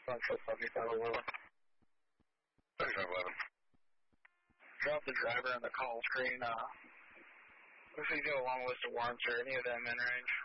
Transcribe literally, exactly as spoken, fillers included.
Sunset seventy-five eleven. seventy-five eleven. Drop the driver on the call screen. Uh, looks like you got a long list of warrants. Are any of them in range?